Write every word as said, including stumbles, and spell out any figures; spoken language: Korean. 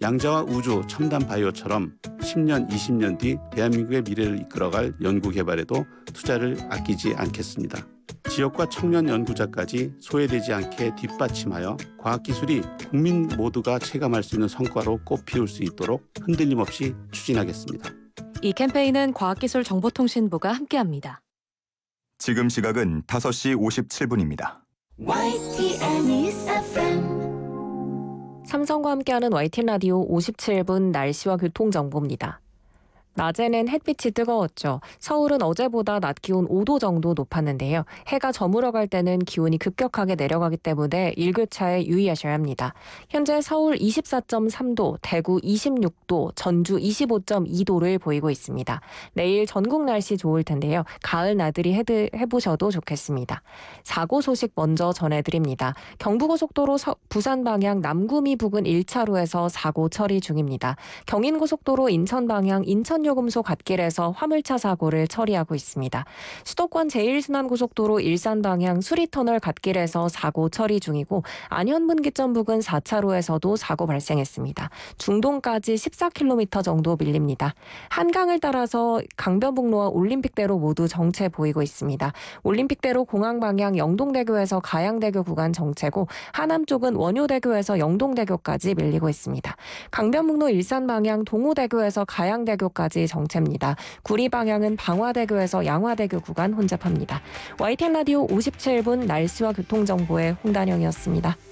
양자와 우주, 첨단 바이오처럼 십 년, 이십 년 뒤 대한민국의 미래를 이끌어갈 연구 개발에도 투자를 아끼지 않겠습니다. 지역과 청년 연구자까지 소외되지 않게 뒷받침하여 과학기술이 국민 모두가 체감할 수 있는 성과로 꽃피울 수 있도록 흔들림 없이 추진하겠습니다. 이 캠페인은 과학기술정보통신부가 함께합니다. 지금 시각은 다섯 시 오십칠 분입니다. 와이티엔 News 에프엠 삼성과 함께하는 와이티엔 라디오 오십칠 분 날씨와 교통정보입니다. 낮에는 햇빛이 뜨거웠죠. 서울은 어제보다 낮 기온 오 도 정도 높았는데요. 해가 저물어갈 때는 기온이 급격하게 내려가기 때문에 일교차에 유의하셔야 합니다. 현재 서울 이십사 점 삼 도, 대구 이십육 도, 전주 이십오 점 이 도를 보이고 있습니다. 내일 전국 날씨 좋을 텐데요. 가을 나들이 해드, 해보셔도 좋겠습니다. 사고 소식 먼저 전해드립니다. 경부고속도로 서, 부산 방향 남구미 부근 일 차로에서 사고 처리 중입니다. 경인고속도로 인천 방향 인천 요금소 갓길에서 화물차 사고를 처리하고 있습니다. 수도권 제일 순환고속도로 일산 방향 수리터널 갓길에서 사고 처리 중이고 안현분기점 부근 사 차로에서도 사고 발생했습니다. 중동까지 십사 킬로미터 정도 밀립니다. 한강을 따라서 강변북로와 올림픽대로 모두 정체 보이고 있습니다. 올림픽대로 공항 방향 영동대교에서 가양대교 구간 정체고 하남 쪽은 원효대교에서 영동대교까지 밀리고 있습니다. 강변북로 일산 방향 동호대교에서 가양대교까지 정체입니다. 구리 방향은 방화대교에서 양화대교 구간 혼잡합니다. 와이티엔 라디오 오십칠 분 날씨와 교통정보의 홍단영이었습니다.